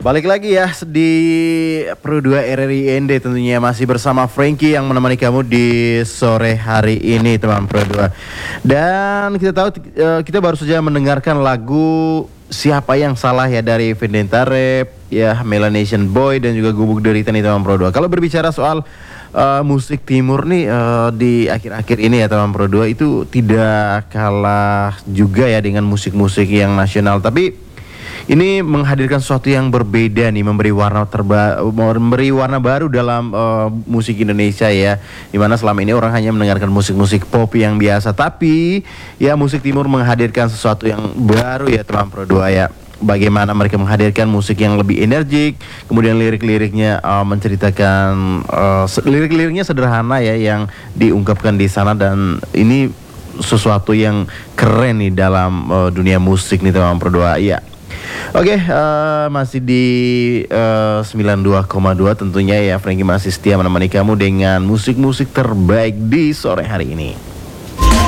Balik lagi ya di Pro 2 RRI IND, tentunya masih bersama Frankie yang menemani kamu di sore hari ini, teman Pro 2. Dan kita tahu kita baru saja mendengarkan lagu Siapa Yang Salah ya dari Vendetta Rap, ya Melanesian Boy dan juga Gubuk Derita nih teman Pro 2. Kalau berbicara soal musik timur nih di akhir-akhir ini ya teman Pro 2 itu tidak kalah juga ya dengan musik-musik yang nasional, tapi ini menghadirkan sesuatu yang berbeda nih, memberi warna baru dalam musik Indonesia ya. Dimana selama ini orang hanya mendengarkan musik-musik pop yang biasa, tapi ya musik timur menghadirkan sesuatu yang baru ya teman Pro 2 ya. Bagaimana mereka menghadirkan musik yang lebih energik, kemudian lirik-liriknya menceritakan lirik-liriknya sederhana ya yang diungkapkan di sana, dan ini sesuatu yang keren nih dalam dunia musik nih teman Pro 2 ya. Oke, masih di 92,2 tentunya ya. Frankie masih setia menemani kamu dengan musik-musik terbaik di sore hari ini.